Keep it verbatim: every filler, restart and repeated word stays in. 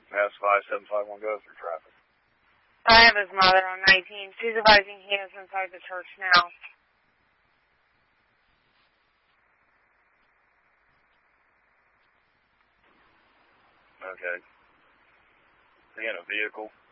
Mass five seven five one, go through traffic. I have his mother on nineteen. She's advising he is inside the church now. Okay. Is he in a vehicle?